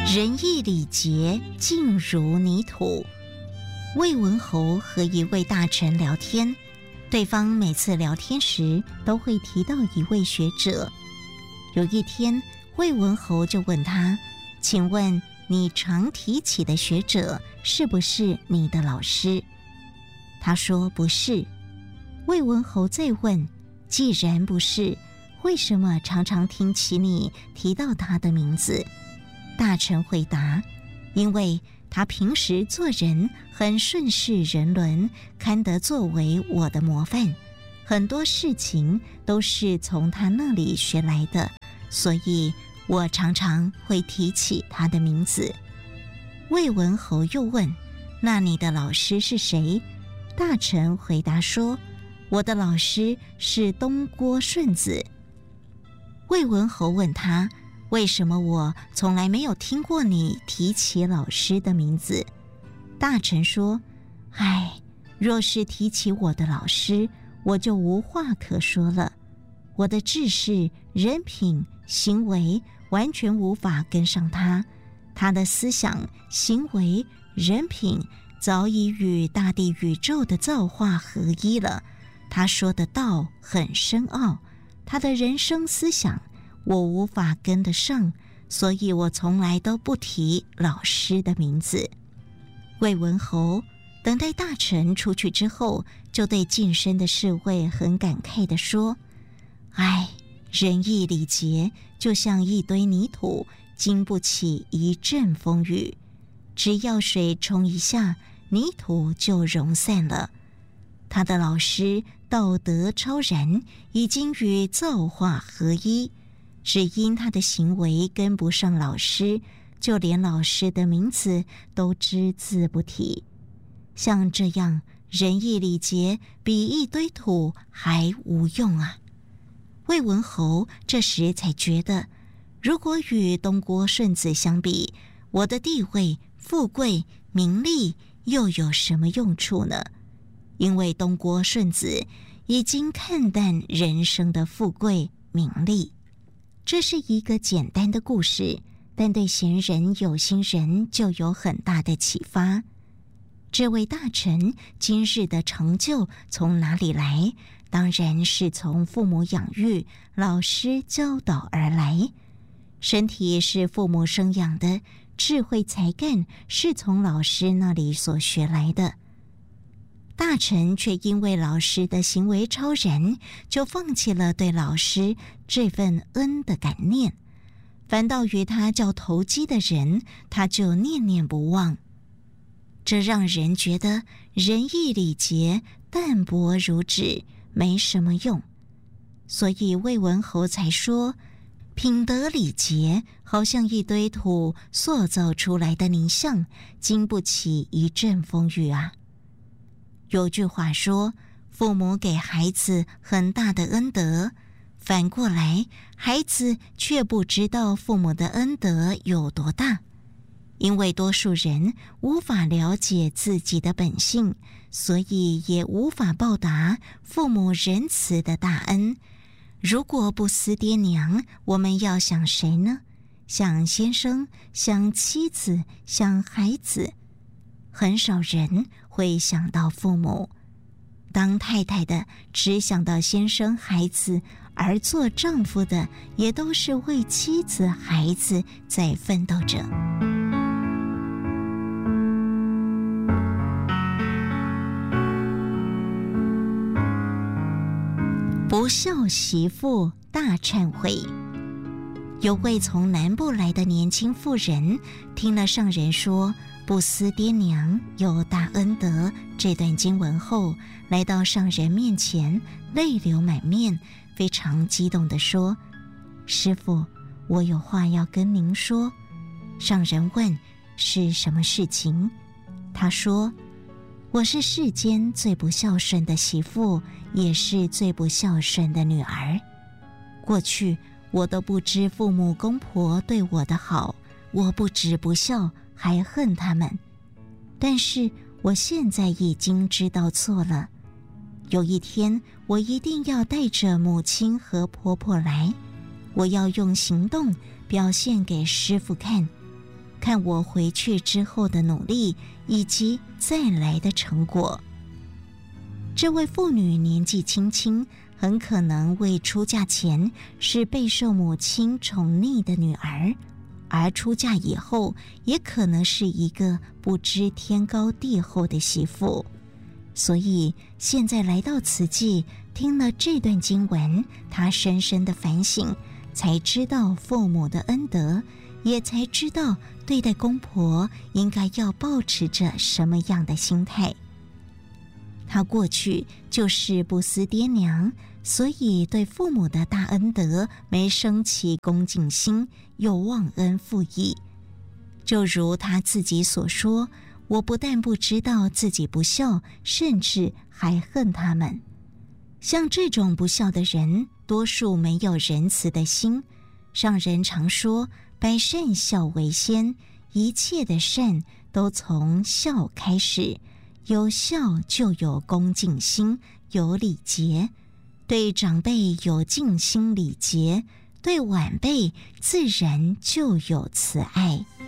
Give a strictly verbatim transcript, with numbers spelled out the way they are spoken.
仁义礼节尽如泥土。魏文侯和一位大臣聊天，对方每次聊天时都会提到一位学者。有一天，魏文侯就问他：请问你常提起的学者是不是你的老师？他说不是。魏文侯再问：既然不是，为什么常常听起你提到他的名字？大臣回答：因为他平时做人很顺势人伦，堪得作为我的模范，很多事情都是从他那里学来的，所以我常常会提起他的名字。魏文侯又问：那你的老师是谁？大臣回答说：我的老师是东郭顺子。魏文侯问他：为什么我从来没有听过你提起老师的名字？大臣说：唉，若是提起我的老师，我就无话可说了。我的志士、人品、行为完全无法跟上他，他的思想、行为、人品早已与大地宇宙的造化合一了。他说的道很深奥，他的人生思想我无法跟得上，所以我从来都不提老师的名字。魏文侯等待大臣出去之后，就对近身的侍卫很感慨地说：唉，仁义礼节就像一堆泥土，经不起一阵风雨，只要水冲一下，泥土就融散了。他的老师道德超然，已经与造化合一，只因他的行为跟不上老师，就连老师的名字都只字不提。像这样仁义礼节比一堆土还无用啊！魏文侯这时才觉得，如果与东郭顺子相比，我的地位、富贵、名利又有什么用处呢？因为东郭顺子已经看淡人生的富贵名利。这是一个简单的故事，但对贤人有心人就有很大的启发。这位大臣今日的成就从哪里来？当然是从父母养育、老师教导而来。身体是父母生养的，智慧才干是从老师那里所学来的。大臣却因为老师的行为超然，就放弃了对老师这份恩的感念，反倒与他较投机的人，他就念念不忘。这让人觉得仁义礼节淡薄如纸，没什么用。所以魏文侯才说，品德礼节好像一堆土塑造出来的泥像，经不起一阵风雨啊。有句话说，父母给孩子很大的恩德，反过来，孩子却不知道父母的恩德有多大。因为多数人无法了解自己的本性，所以也无法报答父母仁慈的大恩。如果不思爹娘，我们要想谁呢？想先生，想妻子，想孩子。很少人会想到父母。当太太的只想到先生孩子，而做丈夫的也都是为妻子孩子在奋斗着。不孝媳妇大忏悔。有位从南部来的年轻妇人，听了上人说不思爹娘有大恩德这段经文后，来到上人面前，泪流满面，非常激动地说：师父，我有话要跟您说。上人问是什么事情？他说：我是世间最不孝顺的媳妇，也是最不孝顺的女儿。过去我都不知父母公婆对我的好，我不止不孝，还恨他们。但是我现在已经知道错了。有一天，我一定要带着母亲和婆婆来，我要用行动表现给师父看。 看我回去之后的努力以及再来的成果。这位妇女年纪轻轻，很可能未出嫁前是备受母亲宠溺的女儿，而出嫁以后也可能是一个不知天高地厚的媳妇。所以现在来到慈济，听了这段经文，她深深的反省，才知道父母的恩德，也才知道对待公婆应该要抱持着什么样的心态。她过去就是不思爹娘，所以对父母的大恩德没生起恭敬心，又忘恩负义。就如她自己所说，我不但不知道自己不孝，甚至还恨他们。像这种不孝的人，多数没有仁慈的心。上人常说，百善孝为先，一切的善都从孝开始。有孝就有恭敬心，有礼节，对长辈有敬心礼节，对晚辈自然就有慈爱。